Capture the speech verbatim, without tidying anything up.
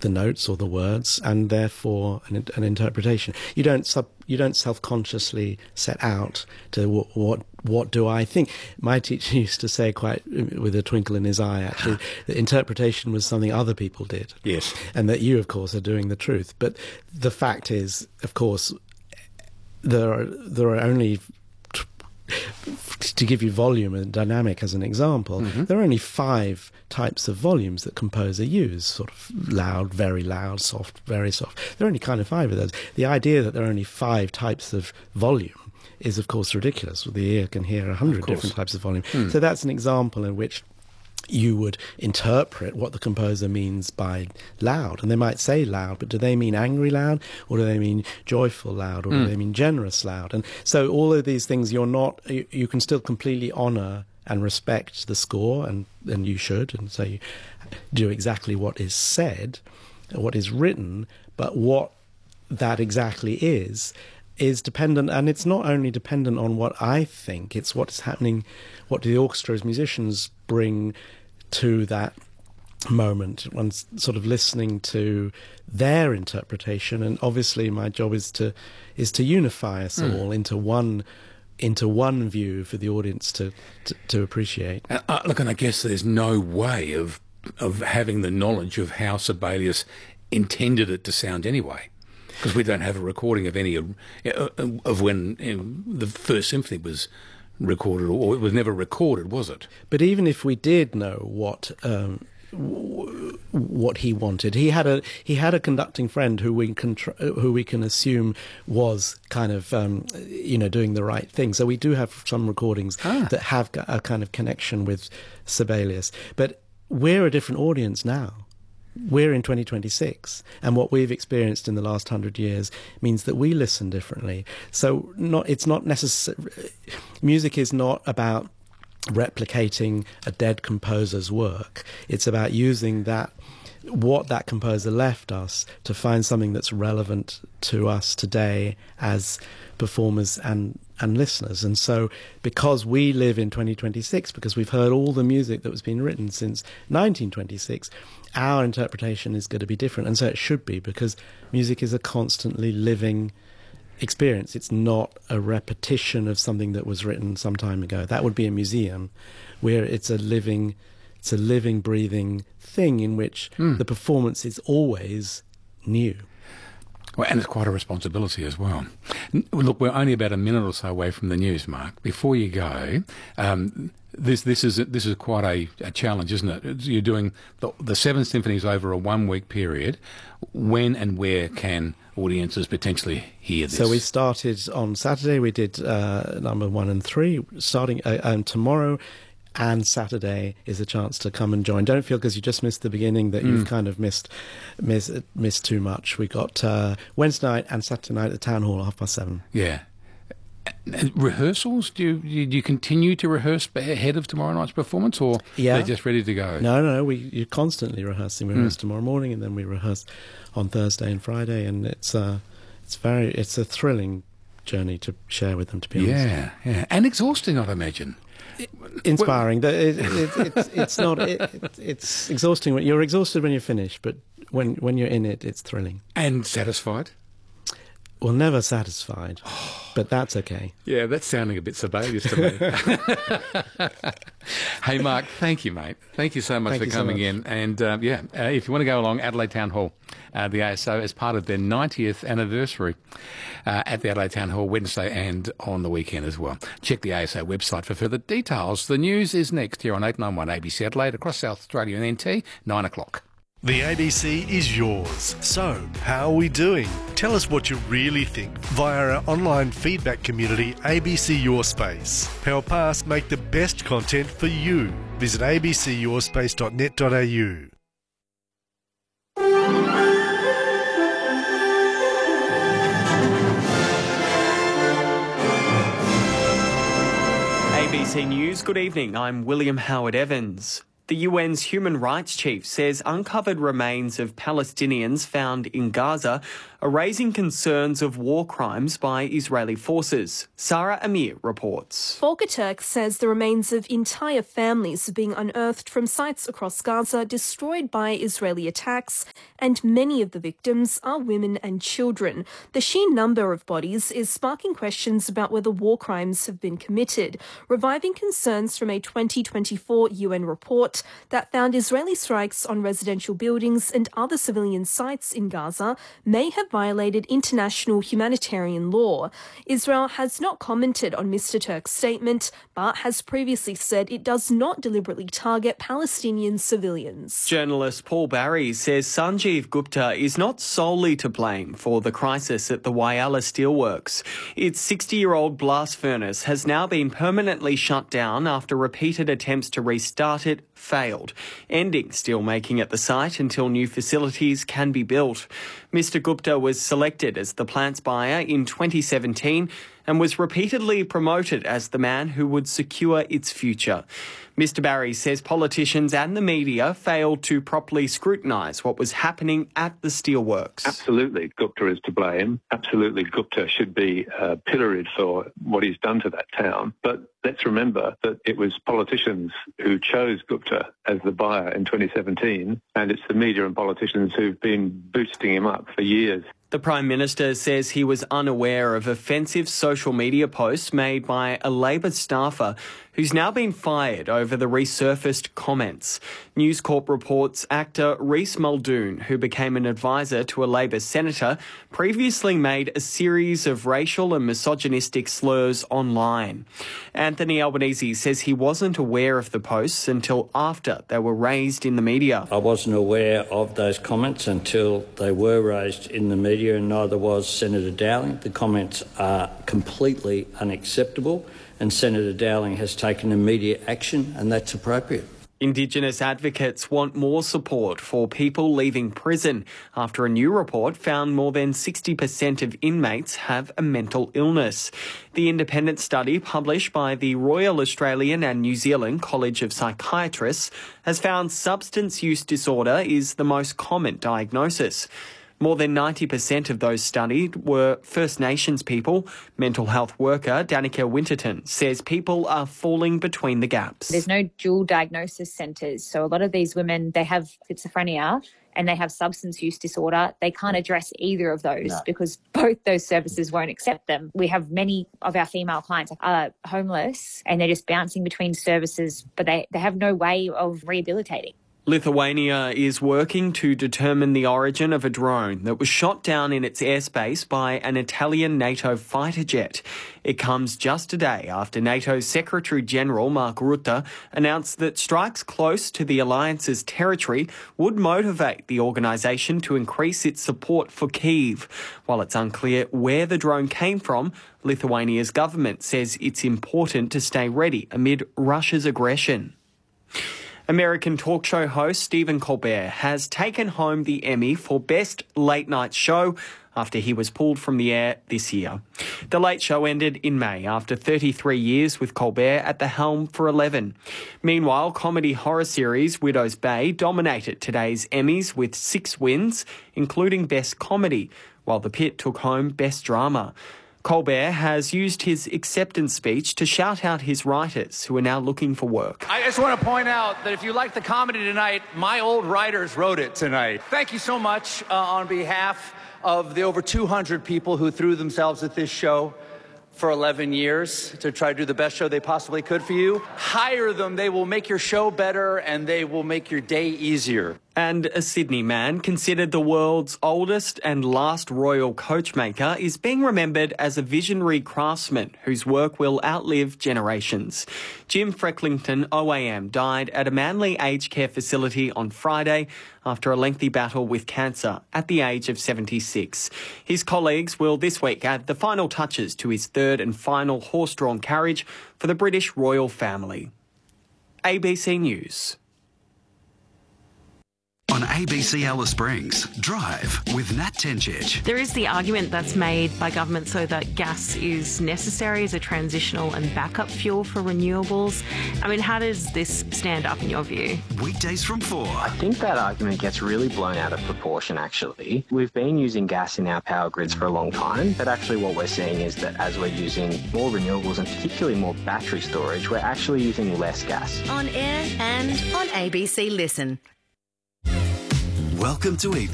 the notes or the words, and therefore an, an interpretation. You don't sub, you don't self-consciously set out to what, what what do I think. My teacher used to say, quite with a twinkle in his eye, actually, that interpretation was something other people did. Yes, and that you, of course, are doing the truth. But the fact is, of course, there are there are only, to give you volume and dynamic as an example, mm-hmm. there are only five types of volumes that composer use, sort of loud, very loud, soft, very soft. There are only kind of five of those. The idea that there are only five types of volume is, of course, ridiculous. The ear can hear a hundred different types of volume. Mm. So that's an example in which you would interpret what the composer means by loud. And they might say loud, but do they mean angry loud, or do they mean joyful loud, or mm. do they mean generous loud? And so all of these things, you're not, you, you can still completely honour and respect the score, and, and you should, and so you do exactly what is said, what is written, but what that exactly is, is dependent, and it's not only dependent on what I think, it's what's happening, what the orchestra as musicians bring to that moment. One's sort of listening to their interpretation, and obviously my job is to is to unify us mm. all into one into one view for the audience to to, to appreciate. Uh, uh, look, and I guess there's no way of of having the knowledge of how Sibelius intended it to sound anyway, because we don't have a recording of any of, of when you know, the first symphony was recorded, or it was never recorded, was it? But even if we did know what um, w- what he wanted, he had a he had a conducting friend who we can tr- who we can assume was kind of um, you know doing the right thing. So we do have some recordings ah. that have a kind of connection with Sibelius, but we're a different audience now. We're in twenty twenty-six, and what we've experienced in the last hundred years means that we listen differently. So not it's not necessary. Music is not about replicating a dead composer's work. It's about using that, what that composer left us, to find something that's relevant to us today as performers and and listeners. And so because we live in twenty twenty-six, because we've heard all the music that was being written since nineteen twenty-six, our interpretation is going to be different. And so it should be, because music is a constantly living experience. It's not a repetition of something that was written some time ago. That would be a museum, where it's a living it's a living, breathing thing in which mm. the performance is always new. Well, and it's quite a responsibility as well. Look, we're only about a minute or so away from the news, Mark. Before you go, um, this this is this is quite a, a challenge, isn't it? You're doing the, the seven symphonies over a one-week period. When and where can audiences potentially hear this? So we started on Saturday. We did uh, number one and three. Starting uh, um, tomorrow and Saturday is a chance to come and join. Don't feel because you just missed the beginning that mm. you've kind of missed missed, missed too much. We got uh, Wednesday night and Saturday night at the Town Hall at half past seven. Yeah. And rehearsals? Do you, do you continue to rehearse ahead of tomorrow night's performance, or yeah. they're just ready to go? No, no, we you're constantly rehearsing. We rehearse mm. tomorrow morning, and then we rehearse on Thursday and Friday, and it's uh, it's very it's a thrilling journey to share with them. To be honest, yeah, yeah, and exhausting, I'd imagine. Inspiring. It, it, it, it's, it's not. It, it, it's exhausting. You're exhausted when you finish, but when when you're in it, it's thrilling and satisfied. Well, never satisfied, but that's okay. Yeah, that's sounding a bit Sibelius to me. Hey, Mark, thank you, mate. Thank you so much thank for coming so much. in. And, uh, yeah, uh, if you want to go along, Adelaide Town Hall, uh, the A S O, as part of their ninetieth anniversary uh, at the Adelaide Town Hall, Wednesday and on the weekend as well. Check the A S O website for further details. The news is next here on eight ninety-one A B C Adelaide, across South Australia and N T, nine o'clock. The A B C is yours. So, how are we doing? Tell us what you really think via our online feedback community, A B C Your Space. Power Pass make the best content for you. Visit a b c your space dot net dot a u. A B C News, good evening. I'm William Howard Evans. The U N's human rights chief says uncovered remains of Palestinians found in Gaza are raising concerns of war crimes by Israeli forces. Sarah Amir reports. Volker Turk says the remains of entire families are being unearthed from sites across Gaza destroyed by Israeli attacks, and many of the victims are women and children. The sheer number of bodies is sparking questions about whether war crimes have been committed, reviving concerns from a twenty twenty-four U N report that found Israeli strikes on residential buildings and other civilian sites in Gaza may have violated international humanitarian law. Israel has not commented on Mister Turk's statement, but has previously said it does not deliberately target Palestinian civilians. Journalist Paul Barry says Sanjeev Gupta is not solely to blame for the crisis at the Whyalla Steelworks. Its sixty-year-old blast furnace has now been permanently shut down after repeated attempts to restart it failed, ending steelmaking at the site until new facilities can be built. Mister Gupta was selected as the plant's buyer in twenty seventeen and was repeatedly promoted as the man who would secure its future. Mister Barry says politicians and the media failed to properly scrutinise what was happening at the steelworks. Absolutely, Gupta is to blame. Absolutely, Gupta should be uh, pilloried for what he's done to that town. But let's remember that it was politicians who chose Gupta as the buyer in twenty seventeen, and it's the media and politicians who've been boosting him up for years. The Prime Minister says he was unaware of offensive social media posts made by a Labor staffer who's now been fired over the resurfaced comments. News Corp reports actor Reece Muldoon, who became an advisor to a Labor senator, previously made a series of racial and misogynistic slurs online. Anthony Albanese says he wasn't aware of the posts until after they were raised in the media. I wasn't aware of those comments until they were raised in the media, and neither was Senator Dowling. The comments are completely unacceptable, and Senator Dowling has taken immediate action, and that's appropriate. Indigenous advocates want more support for people leaving prison after a new report found more than sixty percent of inmates have a mental illness. The independent study published by the Royal Australian and New Zealand College of Psychiatrists has found substance use disorder is the most common diagnosis. More than ninety percent of those studied were First Nations people. Mental health worker Danica Winterton says people are falling between the gaps. There's no dual diagnosis centres. So a lot of these women, they have schizophrenia and they have substance use disorder. They can't address either of those no. because both those services won't accept them. We have many of our female clients are homeless and they're just bouncing between services, but they, they have no way of rehabilitating. Lithuania is working to determine the origin of a drone that was shot down in its airspace by an Italian NATO fighter jet. It comes just a day after NATO's Secretary-General Mark Rutte announced that strikes close to the alliance's territory would motivate the organisation to increase its support for Kyiv. While it's unclear where the drone came from, Lithuania's government says it's important to stay ready amid Russia's aggression. American talk show host Stephen Colbert has taken home the Emmy for Best Late Night Show after he was pulled from the air this year. The Late Show ended in May after thirty-three years with Colbert at the helm for eleven. Meanwhile, comedy horror series Widow's Bay dominated today's Emmys with six wins, including Best Comedy, while The Pit took home Best Drama. Colbert has used his acceptance speech to shout out his writers who are now looking for work. I just want to point out that if you like the comedy tonight, my old writers wrote it tonight. Thank you so much uh, on behalf of the over two hundred people who threw themselves at this show for eleven years to try to do the best show they possibly could for you. Hire them. They will make your show better and they will make your day easier. And a Sydney man considered the world's oldest and last royal coachmaker is being remembered as a visionary craftsman whose work will outlive generations. Jim Frecklington O A M died at a Manly aged care facility on Friday after a lengthy battle with cancer at the age of seventy-six. His colleagues will this week add the final touches to his third and final horse-drawn carriage for the British royal family. A B C News. On A B C Alice Springs, Drive with Nat Tenchich. There is the argument that's made by government so that gas is necessary as a transitional and backup fuel for renewables. I mean, how does this stand up in your view? Weekdays from four. I think that argument gets really blown out of proportion, actually. We've been using gas in our power grids for a long time, but actually what we're seeing is that as we're using more renewables and particularly more battery storage, we're actually using less gas. On air and on A B C Listen. Welcome to Evening.